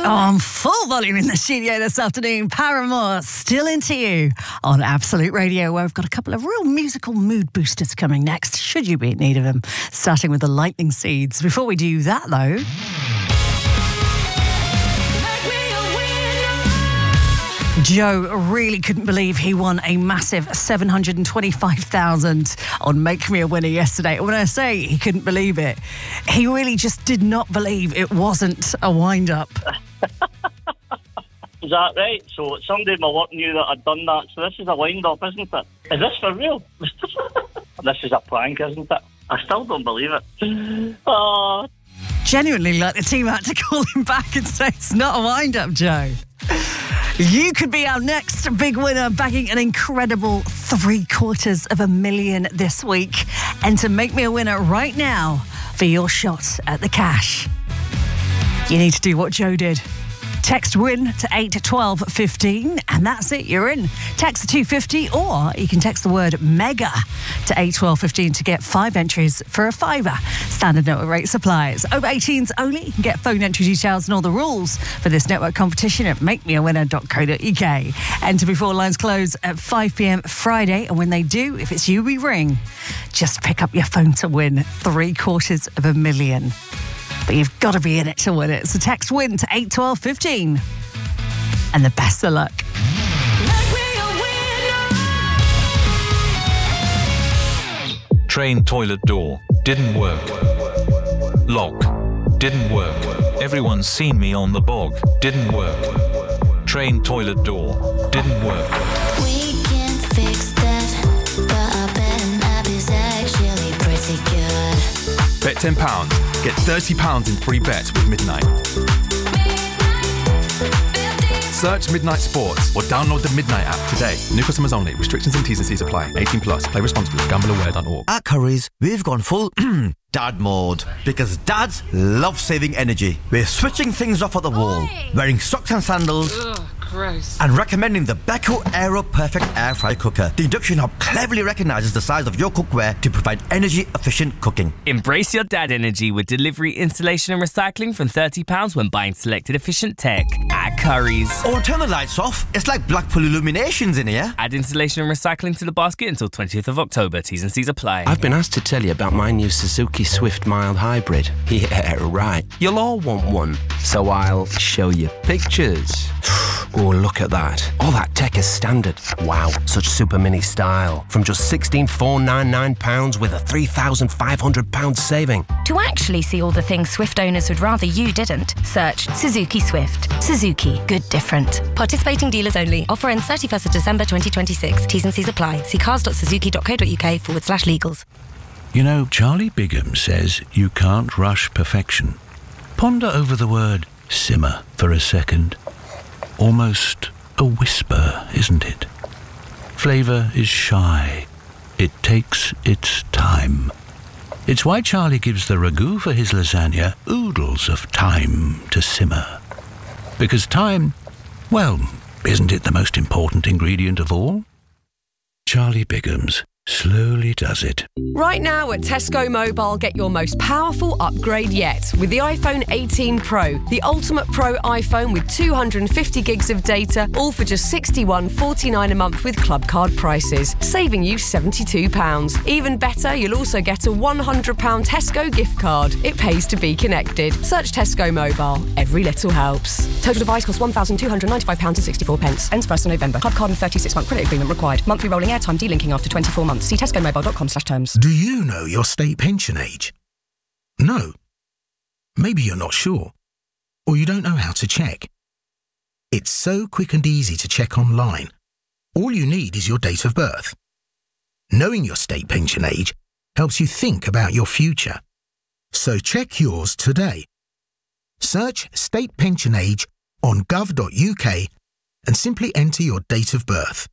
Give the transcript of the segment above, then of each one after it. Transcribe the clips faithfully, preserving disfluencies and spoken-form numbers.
On full volume in the studio this afternoon, Paramore, Still Into You on Absolute Radio, where we've got a couple of real musical mood boosters coming next, should you be in need of them, starting with the Lightning Seeds. Before we do that, though... Joe really couldn't believe he won a massive seven hundred twenty-five thousand dollars on Make Me a Winner yesterday. When I say he couldn't believe it, he really just did not believe it wasn't a wind-up. Is that right? So somebody in my work knew that I'd done that, so this is a wind-up, isn't it? Is this for real? This is a prank, isn't it? I still don't believe it. Oh. Genuinely, like the team had to call him back and say it's not a wind-up, Joe. You could be our next big winner, bagging an incredible three quarters of a million this week. And to make me a winner right now for your shot at the cash, you need to do what Joe did. Text WIN to eight twelve fifteen, and that's it, you're in. Text the two fifty, or you can text the word MEGA to eight twelve fifteen to get five entries for a fiver. Standard network rate supplies. Over eighteens only. You can get phone entry details and all the rules for this network competition at make me a winner dot co dot uk. Enter before lines close at five p.m. Friday, and when they do, if it's you we ring, just pick up your phone to win three quarters of a million. But you've got to be in it to win it. So text WIN to eight twelve fifteen. And the best of luck. Train toilet door. Didn't work. Lock. Didn't work. Everyone's seen me on the bog. Didn't work. Train toilet door. Didn't work. We can fix that, but I bet an app is actually pretty good. Bet ten pounds. Get thirty pounds in free bets with Midnight. Search Midnight Sports or download the Midnight app today. New customers only. Restrictions and T's and C's apply. eighteen plus. Play responsibly. gamble aware dot org. At Currys, we've gone full dad mode because dads love saving energy. We're switching things off at the wall, wearing socks and sandals. Ugh, gross. And recommending the Beko Aero Perfect Air Fry Cooker. The induction hob cleverly recognises the size of your cookware to provide energy-efficient cooking. Embrace your dad energy with delivery, installation and recycling from thirty pounds when buying selected efficient tech at Currys. Oh, turn the lights off. It's like Blackpool Illuminations in here. Add installation and recycling to the basket until twentieth of October. T's and C's apply. I've been asked to tell you about my new Suzuki Swift Mild Hybrid. Yeah, right. You'll all want one, so I'll show you pictures. Oh, look at that. All that tech is standard. Wow, such super mini style. From just sixteen thousand four hundred ninety-nine pounds with a three thousand five hundred pounds saving. To actually see all the things Swift owners would rather you didn't, search Suzuki Swift. Suzuki, good different. Participating dealers only. Offer ends thirty-first of December twenty twenty-six. T's and C's apply. See cars dot suzuki dot co dot uk forward slash legals. You know, Charlie Bigham says you can't rush perfection. Ponder over the word simmer for a second. Almost a whisper, isn't it? Flavour is shy. It takes its time. It's why Charlie gives the ragu for his lasagna oodles of time to simmer. Because time, well, isn't it the most important ingredient of all? Charlie Bigham's slowly does it. Right now at Tesco Mobile, get your most powerful upgrade yet with the iPhone eighteen Pro, the ultimate Pro iPhone with two hundred fifty gigs of data, all for just sixty-one forty-nine a month with club card prices, saving you seventy-two pounds. Even better, you'll also get a one hundred pounds Tesco gift card. It pays to be connected. Search Tesco Mobile. Every little helps. Total device costs one thousand two hundred ninety-five pounds sixty-four. Ends first of November. Club card and thirty-six month credit agreement required. Monthly rolling airtime delinking after twenty-four months. See tesco mobile dot com slash terms. Do you know your state pension age? No. Maybe you're not sure. Or you don't know how to check. It's so quick and easy to check online. All you need is your date of birth. Knowing your state pension age helps you think about your future. So check yours today. Search state pension age on gov dot uk and simply enter your date of birth.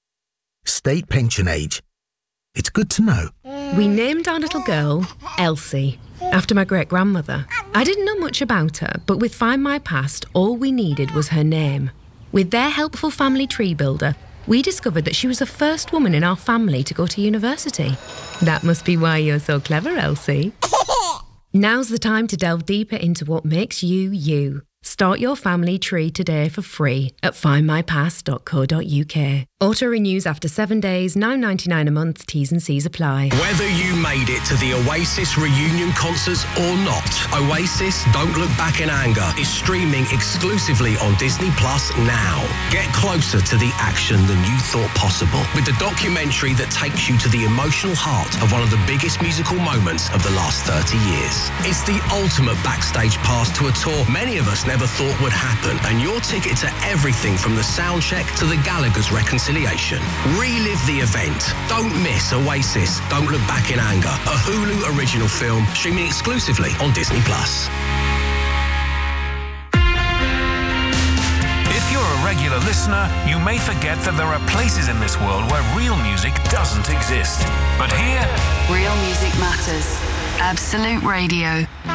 State pension age. It's good to know. We named our little girl Elsie, after my great-grandmother. I didn't know much about her, but with Find My Past, all we needed was her name. With their helpful family tree builder, we discovered that she was the first woman in our family to go to university. That must be why you're so clever, Elsie. Now's the time to delve deeper into what makes you, you. Start your family tree today for free at find my pass dot co dot uk. Auto renews after seven days, nine ninety-nine a month, T's and C's apply. Whether you made it to the Oasis reunion concerts or not, Oasis Don't Look Back in Anger is streaming exclusively on Disney Plus now. Get closer to the action than you thought possible with the documentary that takes you to the emotional heart of one of the biggest musical moments of the last thirty years. It's the ultimate backstage pass to a tour many of us never thought would happen, and your ticket to everything from the sound check to the Gallagher's reconciliation. Relive the event. Don't miss Oasis Don't Look Back in Anger, a Hulu original film streaming exclusively on Disney Plus. If you're a regular listener, you may forget that there are places in this world where real music doesn't exist. But here, real music matters. Absolute Radio.